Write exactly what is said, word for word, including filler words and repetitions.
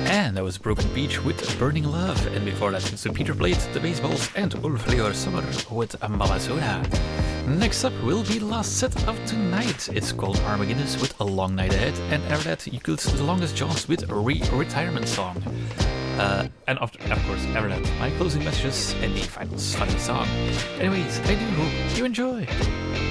And that was Broken Beach with Burning Love. And before that, Mister Peter played The Baseballs and Ulf Leor Summer with Mamazona. Next up will be the last set of tonight. It's called Armageddon with A Long Night Ahead. And after that, you could The Longest Jaws with a Re-Retirement Song. Uh, and after, of course, after that, my closing messages and a final funny song. Anyways, I do hope you enjoy.